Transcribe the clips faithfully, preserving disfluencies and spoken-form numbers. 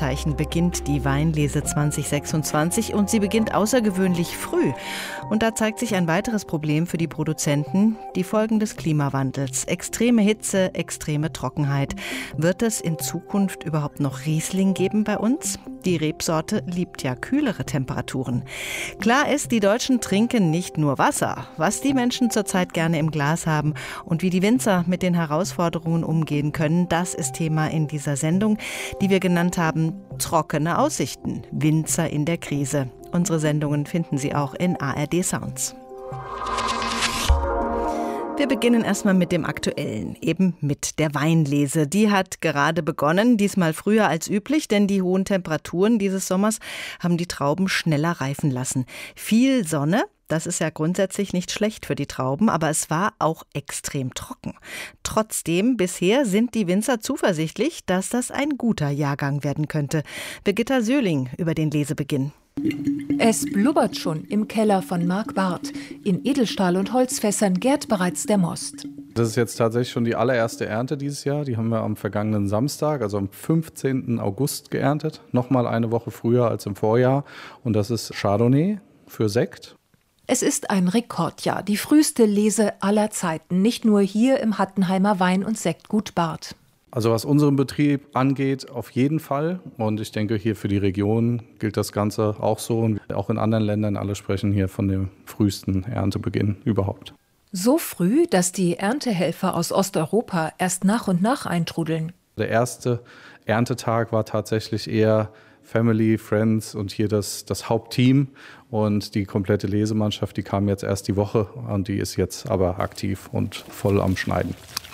Vorzeichen beginnt die Weinlese zwanzig sechsundzwanzig und sie beginnt außergewöhnlich früh. Und da zeigt sich ein weiteres Problem für die Produzenten, die Folgen des Klimawandels. Extreme Hitze, extreme Trockenheit. Wird es in Zukunft überhaupt noch Riesling geben bei uns? Die Rebsorte liebt ja kühlere Temperaturen. Klar ist, die Deutschen trinken nicht nur Wasser. Was die Menschen zurzeit gerne im Glas haben und wie die Winzer mit den Herausforderungen umgehen können, das ist Thema in dieser Sendung, die wir genannt haben Trockene Aussichten. Winzer in der Krise. Unsere Sendungen finden Sie auch in A R D Sounds. Wir beginnen erstmal mit dem Aktuellen, eben mit der Weinlese. Die hat gerade begonnen, diesmal früher als üblich, denn die hohen Temperaturen dieses Sommers haben die Trauben schneller reifen lassen. Viel Sonne, das ist ja grundsätzlich nicht schlecht für die Trauben, aber es war auch extrem trocken. Trotzdem, bisher sind die Winzer zuversichtlich, dass das ein guter Jahrgang werden könnte. Birgitta Söhling über den Lesebeginn. Es blubbert schon im Keller von Marc Barth. In Edelstahl- und Holzfässern gärt bereits der Most. Das ist jetzt tatsächlich schon die allererste Ernte dieses Jahr. Die haben wir am vergangenen Samstag, also am fünfzehnten August geerntet. Nochmal eine Woche früher als im Vorjahr. Und das ist Chardonnay für Sekt. Es ist ein Rekordjahr, die früheste Lese aller Zeiten. Nicht nur hier im Hattenheimer Wein- und Sektgut Barth. Also was unseren Betrieb angeht, auf jeden Fall. Und ich denke, hier für die Region gilt das Ganze auch so. Und auch in anderen Ländern, alle sprechen hier von dem frühesten Erntebeginn überhaupt. So früh, dass die Erntehelfer aus Osteuropa erst nach und nach eintrudeln. Der erste Erntetag war tatsächlich eher Family, Friends und hier das, das Hauptteam. Und die komplette Lesemannschaft, die kam jetzt erst die Woche und die ist jetzt aber aktiv und voll am Schneiden.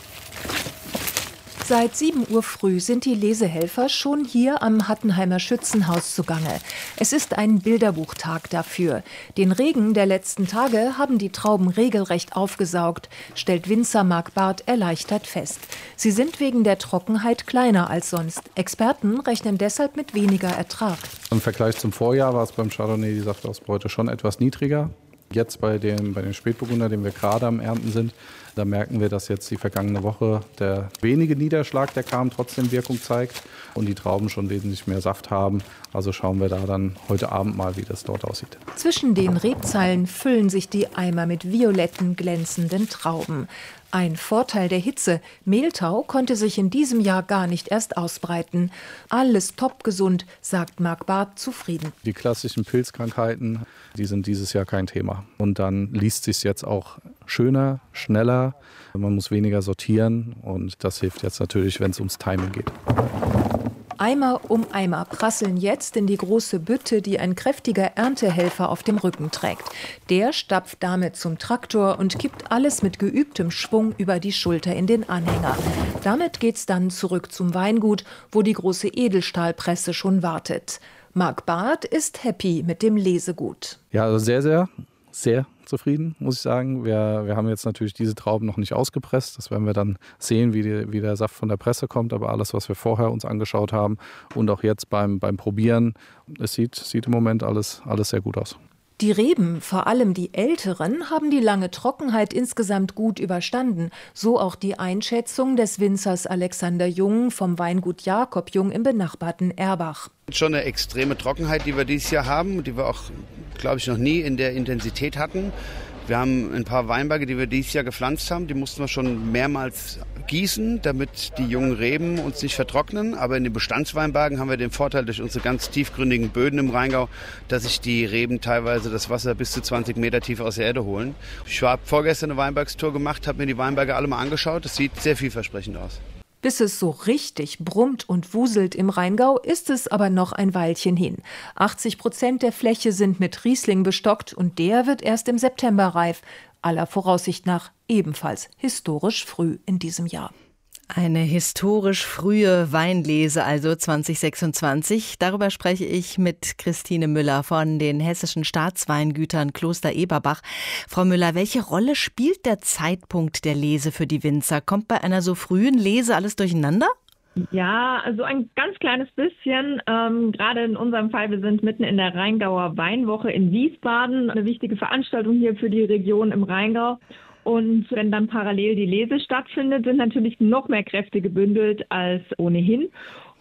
Seit sieben Uhr früh sind die Lesehelfer schon hier am Hattenheimer Schützenhaus zugange. Es ist ein Bilderbuchtag dafür. Den Regen der letzten Tage haben die Trauben regelrecht aufgesaugt, stellt Winzer Marc Barth erleichtert fest. Sie sind wegen der Trockenheit kleiner als sonst. Experten rechnen deshalb mit weniger Ertrag. Im Vergleich zum Vorjahr war es beim Chardonnay die Saftausbeute schon etwas niedriger. Jetzt bei dem, bei dem Spätburgunder, den wir gerade am Ernten sind, da merken wir, dass jetzt die vergangene Woche der wenige Niederschlag, der kam, trotzdem Wirkung zeigt und die Trauben schon wesentlich mehr Saft haben. Also schauen wir da dann heute Abend mal, wie das dort aussieht. Zwischen den Rebzeilen füllen sich die Eimer mit violetten, glänzenden Trauben. Ein Vorteil der Hitze. Mehltau konnte sich in diesem Jahr gar nicht erst ausbreiten. Alles topgesund, sagt Marc Barth zufrieden. Die klassischen Pilzkrankheiten, die sind dieses Jahr kein Thema. Und dann liest sich jetzt auch schöner, schneller. Man muss weniger sortieren und das hilft jetzt natürlich, wenn es ums Timing geht. Eimer um Eimer prasseln jetzt in die große Bütte, die ein kräftiger Erntehelfer auf dem Rücken trägt. Der stapft damit zum Traktor und kippt alles mit geübtem Schwung über die Schulter in den Anhänger. Damit geht's dann zurück zum Weingut, wo die große Edelstahlpresse schon wartet. Marc Barth ist happy mit dem Lesegut. Ja, also sehr, sehr, sehr zufrieden, muss ich sagen. Wir, wir haben jetzt natürlich diese Trauben noch nicht ausgepresst. Das werden wir dann sehen, wie, die, wie der Saft von der Presse kommt. Aber alles, was wir vorher uns angeschaut haben und auch jetzt beim, beim Probieren, es sieht, sieht im Moment alles, alles sehr gut aus. Die Reben, vor allem die älteren, haben die lange Trockenheit insgesamt gut überstanden. So auch die Einschätzung des Winzers Alexander Jung vom Weingut Jakob Jung im benachbarten Erbach. Schon eine extreme Trockenheit, die wir dieses Jahr haben, die wir auch, glaube ich, noch nie in der Intensität hatten. Wir haben ein paar Weinberge, die wir dieses Jahr gepflanzt haben, die mussten wir schon mehrmals gießen, damit die jungen Reben uns nicht vertrocknen. Aber in den Bestandsweinbergen haben wir den Vorteil durch unsere ganz tiefgründigen Böden im Rheingau, dass sich die Reben teilweise das Wasser bis zu zwanzig Meter tief aus der Erde holen. Ich habe vorgestern eine Weinbergstour gemacht, habe mir die Weinberge alle mal angeschaut. Das sieht sehr vielversprechend aus. Bis es so richtig brummt und wuselt im Rheingau, ist es aber noch ein Weilchen hin. achtzig Prozent der Fläche sind mit Riesling bestockt und der wird erst im September reif. Aller Voraussicht nach ebenfalls historisch früh in diesem Jahr. Eine historisch frühe Weinlese, also zwanzig sechsundzwanzig. Darüber spreche ich mit Christine Müller von den hessischen Staatsweingütern Kloster Eberbach. Frau Müller, welche Rolle spielt der Zeitpunkt der Lese für die Winzer? Kommt bei einer so frühen Lese alles durcheinander? Ja, also ein ganz kleines bisschen. Ähm, gerade in unserem Fall, wir sind mitten in der Rheingauer Weinwoche in Wiesbaden, eine wichtige Veranstaltung hier für die Region im Rheingau. Und wenn dann parallel die Lese stattfindet, sind natürlich noch mehr Kräfte gebündelt als ohnehin.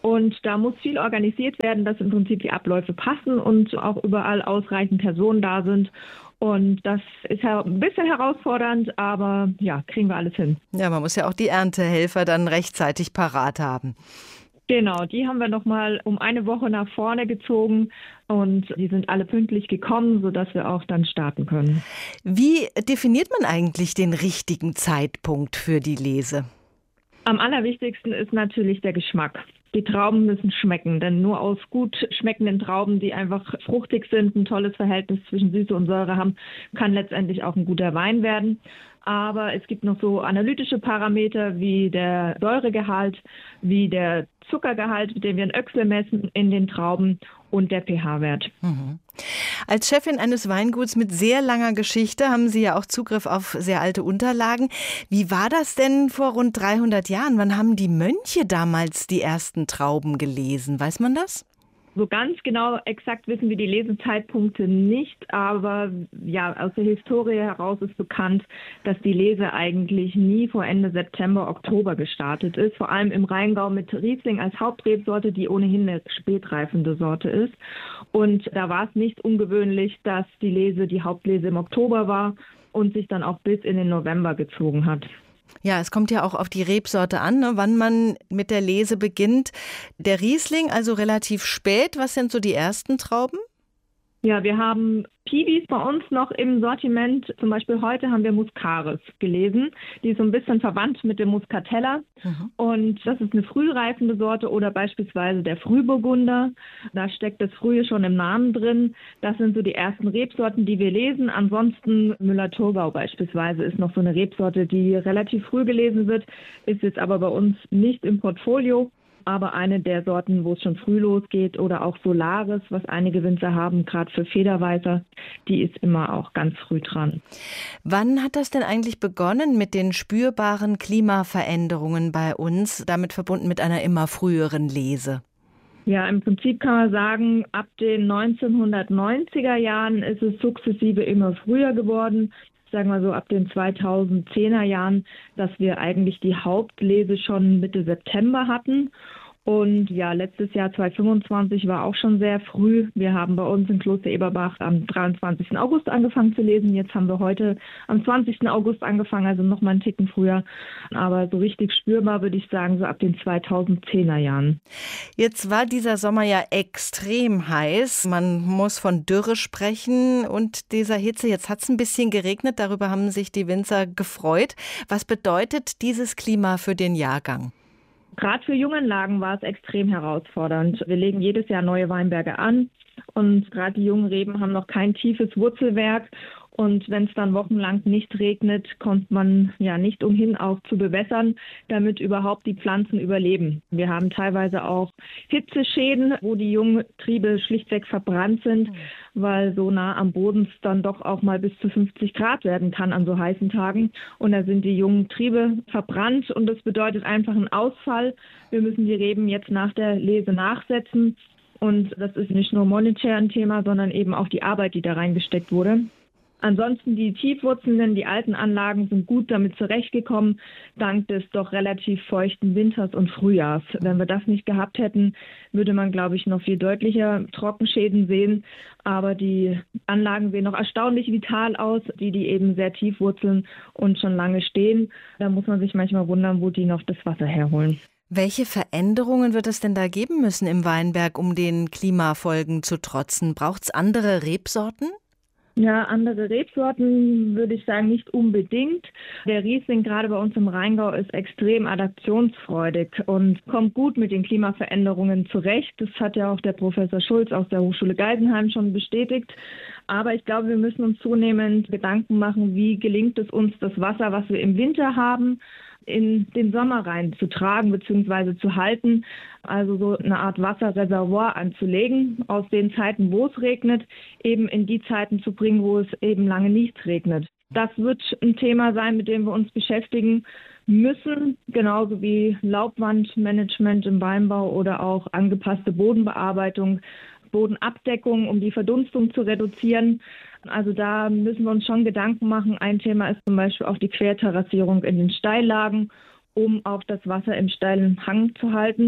Und da muss viel organisiert werden, dass im Prinzip die Abläufe passen und auch überall ausreichend Personen da sind. Und das ist ja ein bisschen herausfordernd, aber ja, kriegen wir alles hin. Ja, man muss ja auch die Erntehelfer dann rechtzeitig parat haben. Genau, die haben wir nochmal um eine Woche nach vorne gezogen und die sind alle pünktlich gekommen, sodass wir auch dann starten können. Wie definiert man eigentlich den richtigen Zeitpunkt für die Lese? Am allerwichtigsten ist natürlich der Geschmack. Die Trauben müssen schmecken, denn nur aus gut schmeckenden Trauben, die einfach fruchtig sind, ein tolles Verhältnis zwischen Süße und Säure haben, kann letztendlich auch ein guter Wein werden. Aber es gibt noch so analytische Parameter wie der Säuregehalt, wie der Zuckergehalt, mit dem wir in Öchsle messen in den Trauben und der pH-Wert. Mhm. Als Chefin eines Weinguts mit sehr langer Geschichte haben Sie ja auch Zugriff auf sehr alte Unterlagen. Wie war das denn vor rund dreihundert Jahren? Wann haben die Mönche damals die ersten Trauben gelesen? Weiß man das? So ganz genau exakt wissen wir die Lesezeitpunkte nicht, aber ja, aus der Historie heraus ist bekannt, dass die Lese eigentlich nie vor Ende September, Oktober gestartet ist. Vor allem im Rheingau mit Riesling als Hauptrebsorte, die ohnehin eine spätreifende Sorte ist. Und da war es nicht ungewöhnlich, dass die Lese, die Hauptlese im Oktober war und sich dann auch bis in den November gezogen hat. Ja, es kommt ja auch auf die Rebsorte an, ne, wann man mit der Lese beginnt. Der Riesling also relativ spät. Was sind so die ersten Trauben? Ja, wir haben Piwis bei uns noch im Sortiment. Zum Beispiel heute haben wir Muscaris gelesen. Die ist so ein bisschen verwandt mit dem Muscatella. Mhm. Und das ist eine frühreifende Sorte oder beispielsweise der Frühburgunder. Da steckt das Frühe schon im Namen drin. Das sind so die ersten Rebsorten, die wir lesen. Ansonsten Müller-Thurgau beispielsweise ist noch so eine Rebsorte, die relativ früh gelesen wird, ist jetzt aber bei uns nicht im Portfolio. Aber eine der Sorten, wo es schon früh losgeht, oder auch Solaris, was einige Winzer haben, gerade für Federweißer, die ist immer auch ganz früh dran. Wann hat das denn eigentlich begonnen mit den spürbaren Klimaveränderungen bei uns, damit verbunden mit einer immer früheren Lese? Ja, im Prinzip kann man sagen, ab den neunzehnhundertneunziger Jahren ist es sukzessive immer früher geworden. Sagen wir so ab den zweitausendzehner Jahren, dass wir eigentlich die Hauptlese schon Mitte September hatten. Und ja, letztes Jahr zweitausendfünfundzwanzig war auch schon sehr früh. Wir haben bei uns in Kloster Eberbach am dreiundzwanzigsten August angefangen zu lesen. Jetzt haben wir heute am zwanzigsten August angefangen, also noch mal einen Ticken früher. Aber so richtig spürbar würde ich sagen, so ab den zweitausendzehner Jahren. Jetzt war dieser Sommer ja extrem heiß. Man muss von Dürre sprechen und dieser Hitze. Jetzt hat es ein bisschen geregnet. Darüber haben sich die Winzer gefreut. Was bedeutet dieses Klima für den Jahrgang? Gerade für Junganlagen war es extrem herausfordernd. Wir legen jedes Jahr neue Weinberge an und gerade die jungen Reben haben noch kein tiefes Wurzelwerk. Und wenn es dann wochenlang nicht regnet, kommt man ja nicht umhin, auch zu bewässern, damit überhaupt die Pflanzen überleben. Wir haben teilweise auch Hitzeschäden, wo die jungen Triebe schlichtweg verbrannt sind, weil so nah am Boden es dann doch auch mal bis zu fünfzig Grad werden kann an so heißen Tagen. Und da sind die jungen Triebe verbrannt und das bedeutet einfach einen Ausfall. Wir müssen die Reben jetzt nach der Lese nachsetzen. Und das ist nicht nur monetär ein Thema, sondern eben auch die Arbeit, die da reingesteckt wurde. Ansonsten die tiefwurzelnden, die alten Anlagen sind gut damit zurechtgekommen, dank des doch relativ feuchten Winters und Frühjahrs. Wenn wir das nicht gehabt hätten, würde man, glaube ich, noch viel deutlicher Trockenschäden sehen. Aber die Anlagen sehen noch erstaunlich vital aus, die, die eben sehr tief wurzeln und schon lange stehen. Da muss man sich manchmal wundern, wo die noch das Wasser herholen. Welche Veränderungen wird es denn da geben müssen im Weinberg, um den Klimafolgen zu trotzen? Braucht es andere Rebsorten? Ja, andere Rebsorten würde ich sagen nicht unbedingt. Der Riesling gerade bei uns im Rheingau ist extrem adaptionsfreudig und kommt gut mit den Klimaveränderungen zurecht. Das hat ja auch der Professor Schulz aus der Hochschule Geisenheim schon bestätigt. Aber ich glaube, wir müssen uns zunehmend Gedanken machen, wie gelingt es uns, das Wasser, was wir im Winter haben, in den Sommer rein zu tragen bzw. zu halten, also so eine Art Wasserreservoir anzulegen, aus den Zeiten, wo es regnet, eben in die Zeiten zu bringen, wo es eben lange nicht regnet. Das wird ein Thema sein, mit dem wir uns beschäftigen müssen, genauso wie Laubwandmanagement im Weinbau oder auch angepasste Bodenbearbeitung, Bodenabdeckung, um die Verdunstung zu reduzieren. Also da müssen wir uns schon Gedanken machen. Ein Thema ist zum Beispiel auch die Querterrassierung in den Steillagen, um auch das Wasser im steilen Hang zu halten.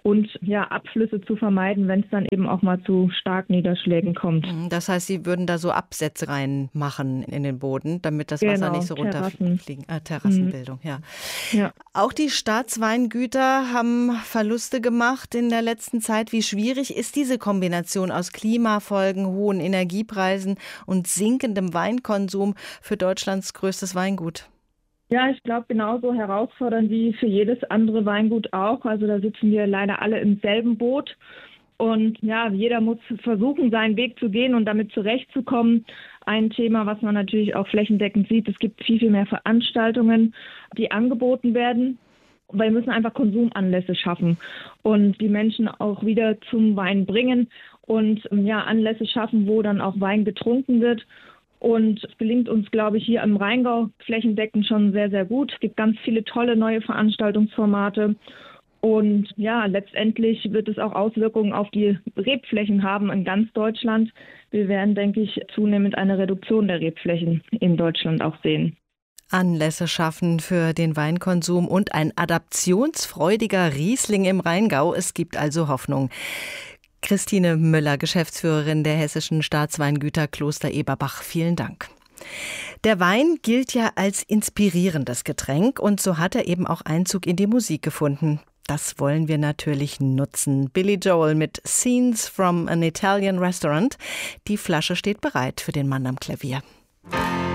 und ja, Abflüsse zu vermeiden, wenn es dann eben auch mal zu starken Niederschlägen kommt. Das heißt, Sie würden da so Absätze reinmachen in den Boden, damit das genau, Wasser nicht so Terrassen. runterfliegen. Äh, Terrassenbildung, mhm. ja. ja. Auch die Staatsweingüter haben Verluste gemacht in der letzten Zeit. Wie schwierig ist diese Kombination aus Klimafolgen, hohen Energiepreisen und sinkendem Weinkonsum für Deutschlands größtes Weingut? Ja, ich glaube, genauso herausfordernd wie für jedes andere Weingut auch. Also da sitzen wir leider alle im selben Boot. Und ja, jeder muss versuchen, seinen Weg zu gehen und damit zurechtzukommen. Ein Thema, was man natürlich auch flächendeckend sieht, es gibt viel, viel mehr Veranstaltungen, die angeboten werden. Weil wir müssen einfach Konsumanlässe schaffen und die Menschen auch wieder zum Wein bringen und ja, Anlässe schaffen, wo dann auch Wein getrunken wird. Und es gelingt uns, glaube ich, hier im Rheingau flächendeckend schon sehr, sehr gut. Es gibt ganz viele tolle neue Veranstaltungsformate. Und ja, letztendlich wird es auch Auswirkungen auf die Rebflächen haben in ganz Deutschland. Wir werden, denke ich, zunehmend eine Reduktion der Rebflächen in Deutschland auch sehen. Anlässe schaffen für den Weinkonsum und ein adaptionsfreudiger Riesling im Rheingau. Es gibt also Hoffnung. Christine Müller, Geschäftsführerin der Hessischen Staatsweingüter Kloster Eberbach. Vielen Dank. Der Wein gilt ja als inspirierendes Getränk und so hat er eben auch Einzug in die Musik gefunden. Das wollen wir natürlich nutzen. Billy Joel mit Scenes from an Italian Restaurant. Die Flasche steht bereit für den Mann am Klavier.